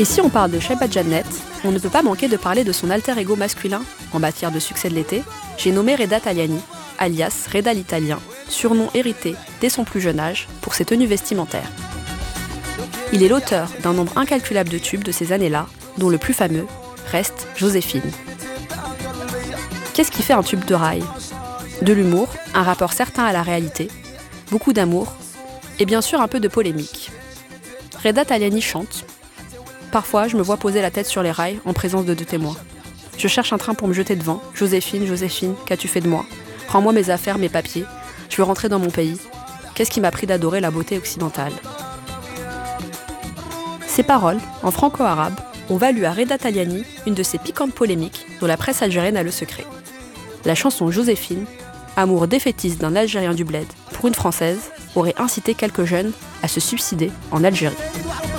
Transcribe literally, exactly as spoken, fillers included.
Et si on parle de Chaiba Djannet, on ne peut pas manquer de parler de son alter ego masculin en matière de succès de l'été. J'ai nommé Reda Taliani, alias Reda l'Italien, surnom hérité dès son plus jeune âge pour ses tenues vestimentaires. Il est l'auteur d'un nombre incalculable de tubes de ces années-là, dont le plus fameux reste Joséphine. Qu'est-ce qui fait un tube de rail ? De l'humour, un rapport certain à la réalité, beaucoup d'amour et bien sûr un peu de polémique. Reda Taliani chante. Parfois, je me vois poser la tête sur les rails en présence de deux témoins. Je cherche un train pour me jeter devant. Joséphine, Joséphine, qu'as-tu fait de moi ? Rends-moi mes affaires, mes papiers. Je veux rentrer dans mon pays. Qu'est-ce qui m'a pris d'adorer la beauté occidentale ? Ces paroles, en franco-arabe, ont valu à Reda Taliani une de ces piquantes polémiques dont la presse algérienne a le secret. La chanson Joséphine, amour défaitiste d'un Algérien du bled pour une Française, aurait incité quelques jeunes à se suicider en Algérie.